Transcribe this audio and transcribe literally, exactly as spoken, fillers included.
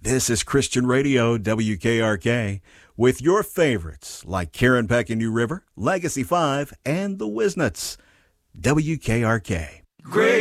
This is Christian Radio, W K R K, with your favorites like Karen Peck and New River, Legacy five, and the Wisnuts. W K R K. Great.